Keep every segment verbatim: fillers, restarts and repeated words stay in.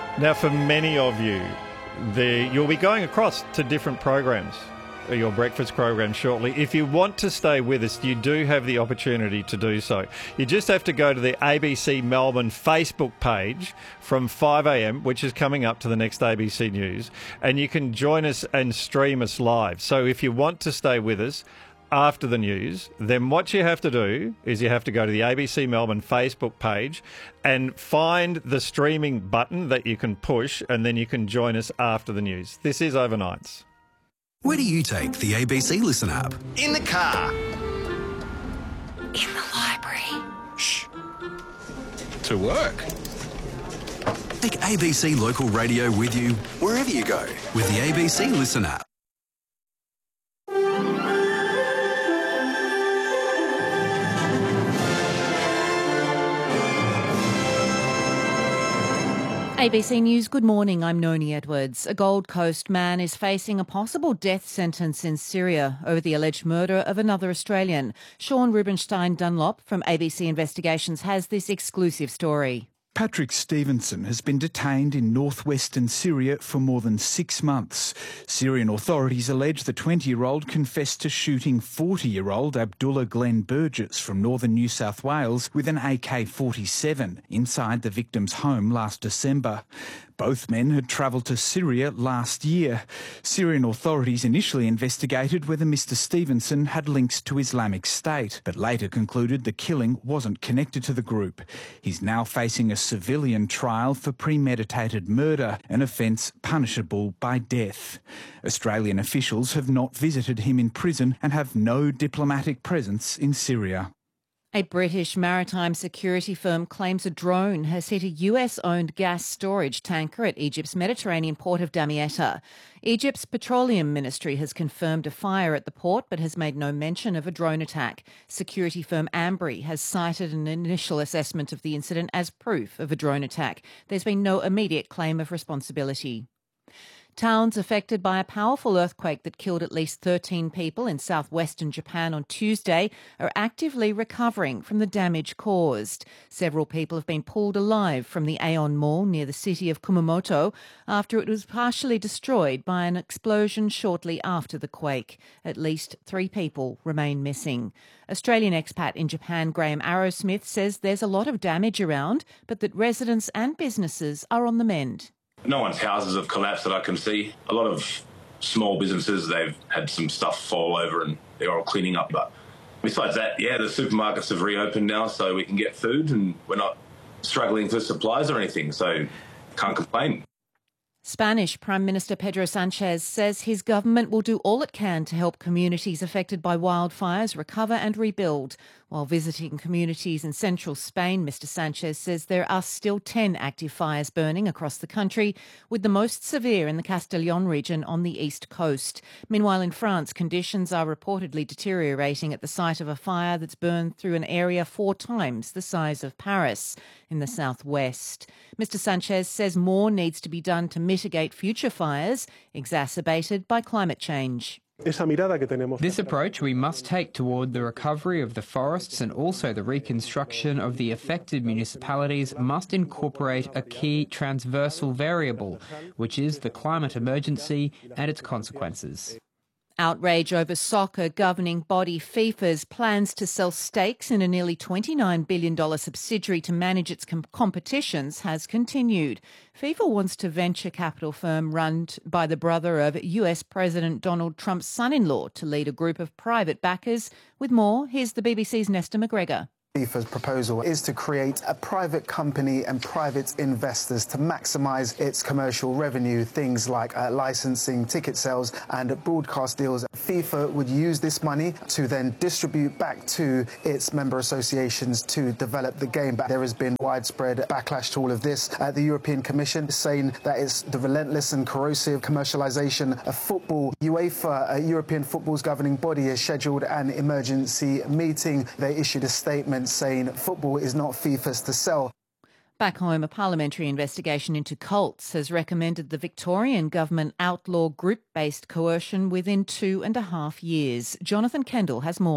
Now, for many of you, the, you'll be going across to different programs, your breakfast program shortly. If you want to stay with us, you do have the opportunity to do so. You just have to go to the A B C Melbourne Facebook page from five a m, which is coming up to the next A B C News, and you can join us and stream us live. So if you want to stay with us after the news, then what you have to do is you have to go to the A B C Melbourne Facebook page and find the streaming button that you can push, and then you can join us after the news. This is Overnights. Where do you take the A B C Listen app? In the car. In the library. Shh. To work. Take A B C Local Radio with you wherever you go with the A B C Listen app. A B C News, good morning. I'm Noni Edwards. A Gold Coast man is facing a possible death sentence in Syria over the alleged murder of another Australian. Sean Rubenstein Dunlop from A B C Investigations has this exclusive story. Patrick Stevenson has been detained in northwestern Syria for more than six months. Syrian authorities allege the twenty-year-old confessed to shooting forty-year-old Abdullah Glenn Burgess from northern New South Wales with an A K forty-seven inside the victim's home last December. Both men had travelled to Syria last year. Syrian authorities initially investigated whether Mister Stevenson had links to Islamic State, but later concluded the killing wasn't connected to the group. He's now facing a civilian trial for premeditated murder, an offence punishable by death. Australian officials have not visited him in prison and have no diplomatic presence in Syria. A British maritime security firm claims a drone has hit a U S-owned gas storage tanker at Egypt's Mediterranean port of Damietta. Egypt's Petroleum Ministry has confirmed a fire at the port but has made no mention of a drone attack. Security firm Ambry has cited an initial assessment of the incident as proof of a drone attack. There's been no immediate claim of responsibility. Towns affected by a powerful earthquake that killed at least thirteen people in southwestern Japan on Tuesday are actively recovering from the damage caused. Several people have been pulled alive from the Aeon Mall near the city of Kumamoto after it was partially destroyed by an explosion shortly after the quake. At least three people remain missing. Australian expat in Japan, Graham Arrowsmith, says there's a lot of damage around, but that residents and businesses are on the mend. No one's houses have collapsed that I can see. A lot of small businesses, they've had some stuff fall over and they're all cleaning up. But besides that, yeah, the supermarkets have reopened now so we can get food and we're not struggling for supplies or anything, so can't complain. Spanish Prime Minister Pedro Sanchez says his government will do all it can to help communities affected by wildfires recover and rebuild. While visiting communities in central Spain, Mister Sanchez says there are still ten active fires burning across the country, with the most severe in the Castellón region on the east coast. Meanwhile, in France, conditions are reportedly deteriorating at the site of a fire that's burned through an area four times the size of Paris in the southwest. Mister Sanchez says more needs to be done to mitigate future fires exacerbated by climate change. This approach we must take toward the recovery of the forests and also the reconstruction of the affected municipalities must incorporate a key transversal variable, which is the climate emergency and its consequences. Outrage over soccer governing body FIFA's plans to sell stakes in a nearly twenty-nine billion dollars subsidiary to manage its com- competitions has continued. FIFA wants to venture capital firm run by the brother of U S President Donald Trump's son-in-law to lead a group of private backers. With more, here's the B B C's Nesta McGregor. FIFA's proposal is to create a private company and private investors to maximise its commercial revenue, things like uh, licensing, ticket sales and broadcast deals. FIFA would use this money to then distribute back to its member associations to develop the game. But there has been widespread backlash to all of this. Uh, the European Commission is saying that it's the relentless and corrosive commercialisation of football. UEFA, uh, European football's governing body, has scheduled an emergency meeting. They issued a statement saying football is not FIFA's to sell. Back home, a parliamentary investigation into cults has recommended the Victorian government outlaw group-based coercion within two and a half years. Jonathan Kendall has more.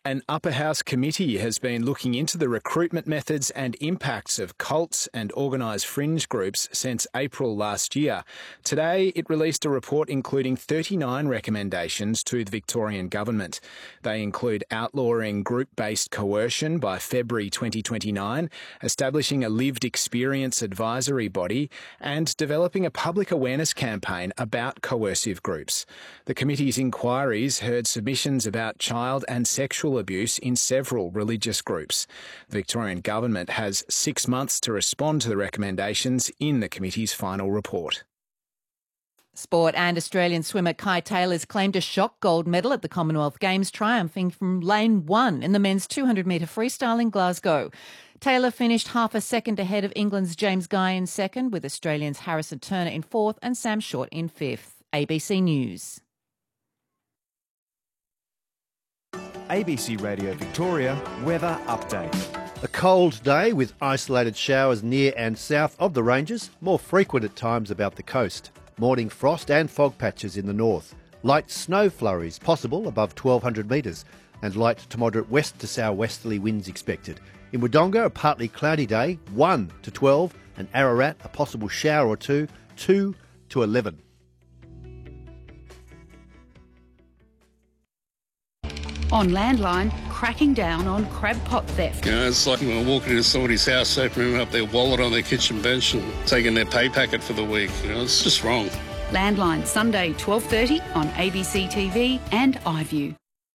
An upper house committee has been looking into the recruitment methods and impacts of cults and organised fringe groups since April last year. Today, it released a report including thirty-nine recommendations to the Victorian government. They include outlawing group-based coercion by February twenty twenty-nine, establishing a lived experience advisory body, and developing a public awareness campaign about coercive groups. The committee's inquiries heard submissions about child and sexual abuse in several religious groups. The Victorian government has six months to respond to the recommendations in the committee's final report. Sport and Australian swimmer Kai Taylor's claimed a shock gold medal at the Commonwealth Games, triumphing from lane one in the men's two hundred metre freestyle in Glasgow. Taylor finished half a second ahead of England's James Guy in second, with Australians Harrison Turner in fourth and Sam Short in fifth. A B C News. A B C Radio Victoria weather update. A cold day with isolated showers near and south of the ranges, more frequent at times about the coast. Morning frost and fog patches in the north. Light snow flurries possible above twelve hundred metres and light to moderate west to southwesterly winds expected. In Wodonga, a partly cloudy day, one to twelve, and Ararat, a possible shower or two, two to eleven. On Landline, cracking down on crab pot theft. You know, it's like when we're walking into somebody's house, opening up their wallet on their kitchen bench and taking their pay packet for the week. You know, it's just wrong. Landline, Sunday, twelve thirty on A B C T V and iView.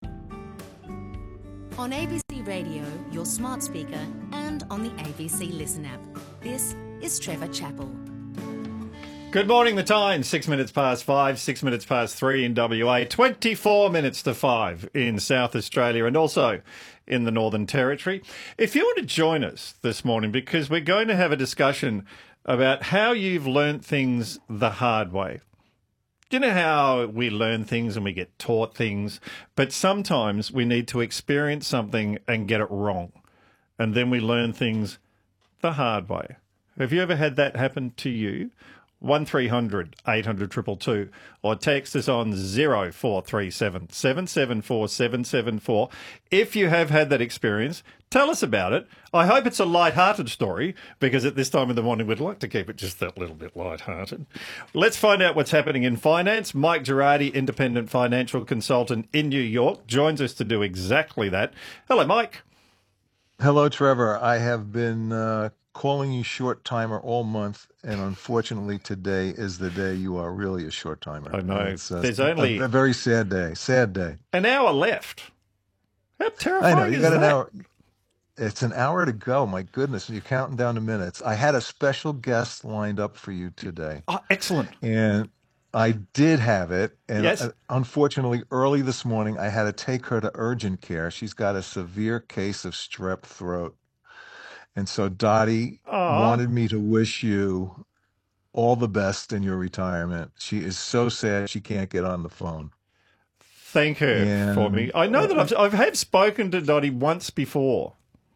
On A B C Radio, your smart speaker, and on the A B C Listen app. This is Trevor Chappell. Good morning, the time. Six minutes past five, six minutes past three in W A, twenty-four minutes to five in South Australia and also in the Northern Territory. If you want to join us this morning, because we're going to have a discussion about how you've learnt things the hard way. Do you know how we learn things and we get taught things, but sometimes we need to experience something and get it wrong, and then we learn things the hard way. Have you ever had that happen to you? one three hundred eight hundred two two two or text us on zero four three seven seven seven four seven seven four. If you have had that experience, tell us about it. I hope it's a light-hearted story, because at this time of the morning we'd like to keep it just that little bit light-hearted. Let's find out what's happening in finance. Mike Girardi, independent financial consultant in New York, joins us to do exactly that. Hello, Mike. Hello, Trevor. I have been uh, calling you short timer all month, and unfortunately today is the day you are really a short timer. I know. It's, uh, There's only a, a very sad day. Sad day. An hour left. How terrifying I know. You is got that? an hour. It's an hour to go. My goodness, you're counting down the minutes. I had a special guest lined up for you today. Oh, excellent. And I did have it. And Yes. uh, unfortunately, early this morning, I had to take her to urgent care. She's got a severe case of strep throat. And so Dottie Aw. wanted me to wish you all the best in your retirement. She is so sad she can't get on the phone. Thank her And- for me. I know that I've, I've have spoken to Dottie once before.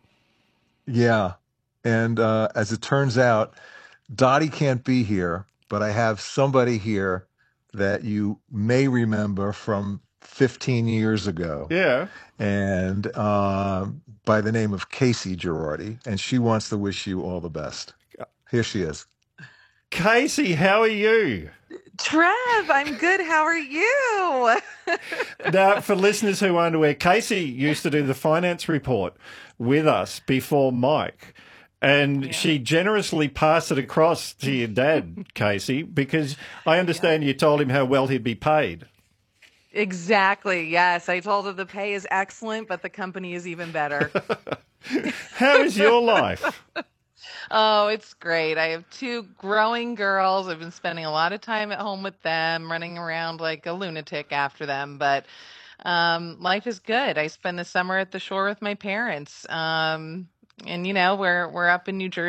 Yeah. And uh, as it turns out, Dottie can't be here, but I have somebody here that you may remember from fifteen years ago. Yeah. And uh, by the name of Casey Girardi, and she wants to wish you all the best. Here she is. Casey, how are you? Trev, I'm good. How are you? Now, for listeners who aren't aware, Casey used to do the finance report with us before Mike. And yeah. she generously passed it across to your dad, Casey, because I understand yeah. you told him how well he'd be paid. Exactly. Yes. I told him the pay is excellent, but the company is even better. How is your life? Oh, it's great. I have two growing girls. I've been spending a lot of time at home with them, running around like a lunatic after them. But um, life is good. I spend the summer at the shore with my parents. Um, and, you know, we're we're up in New Jersey.